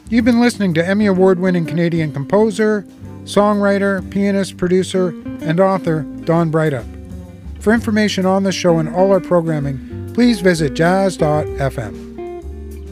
You've been listening to Emmy Award-winning Canadian composer, songwriter, pianist, producer, and author Don Breithaupt. For information on the show and all our programming, please visit jazz.fm.